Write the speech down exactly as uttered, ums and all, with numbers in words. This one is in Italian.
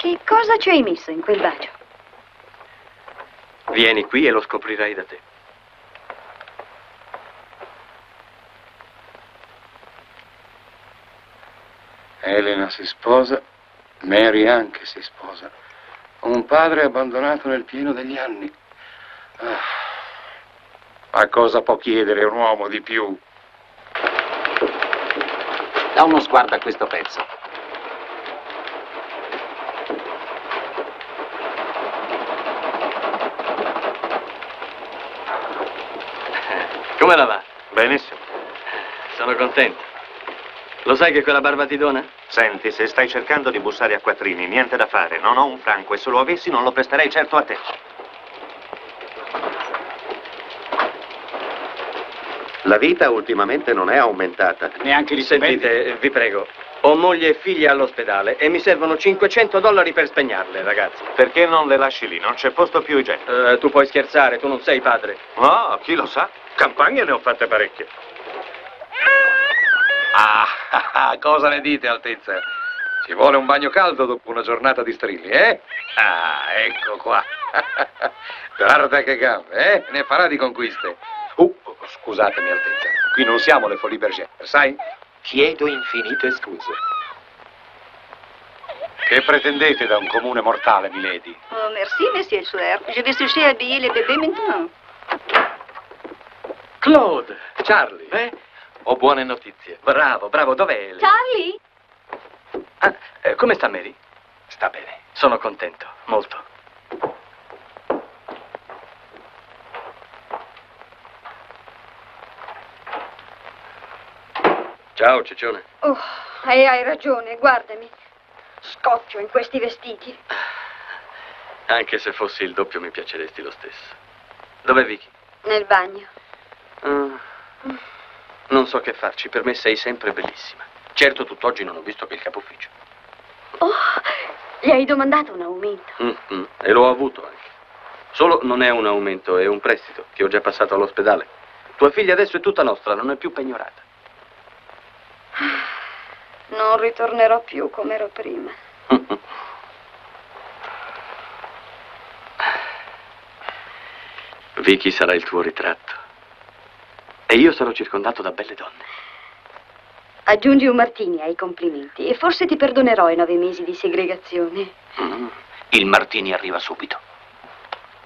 Che cosa ci hai messo in quel bacio? Vieni qui e lo scoprirai da te. Elena si sposa, Mary anche si sposa. Un padre abbandonato nel pieno degli anni. Ah. Ma cosa può chiedere un uomo di più? Da uno sguardo a questo pezzo. Come la va? Benissimo. Sono contento. Lo sai che quella barba ti dona? Senti, se stai cercando di bussare a quattrini, niente da fare. Non ho un franco e se lo avessi non lo presterei certo a te. La vita ultimamente non è aumentata. Neanche gli stipendi. Sentite, vi prego, ho moglie e figlie all'ospedale e mi servono cinquecento dollari per spegnarle, ragazzi. Perché non le lasci lì? Non c'è posto più igienico. Eh, tu puoi scherzare, tu non sei padre. Oh, chi lo sa? Campagne ne ho fatte parecchie. Ah, cosa ne dite, Altezza? Ci vuole un bagno caldo dopo una giornata di strilli, eh? Ah, ecco qua. Guarda che gambe, eh? Ne farà di conquiste. Uh, scusatemi, Altezza. Qui non siamo le Folies Bergère, sai? Chiedo infinite scuse. Che pretendete da un comune mortale, milady? Oh, merci, monsieur le soeur. Je vais chercher à habiller les bébés maintenant. Claude, Charlie, Eh? ho buone notizie. Bravo, bravo, dov'è lei? Charlie? Ah, eh, come sta Mary? Sta bene. Sono contento, molto. Ciao, ciccione. Oh, e hai ragione, guardami. Scoppio in questi vestiti. Anche se fossi il doppio mi piaceresti lo stesso. Dov'è Vicky? Nel bagno. Ah, non so che farci, per me sei sempre bellissima. Certo, tutt'oggi non ho visto che il capo ufficio. Oh, gli hai domandato un aumento. Mm-hmm. E l'ho avuto anche. Solo non è un aumento, è un prestito che ho già passato all'ospedale. Tua figlia adesso è tutta nostra, non è più pegnorata. Non ritornerò più come ero prima. Vicky sarà il tuo ritratto. E io sarò circondato da belle donne. Aggiungi un martini ai complimenti e forse ti perdonerò i nove mesi di segregazione. Mm. Il martini arriva subito.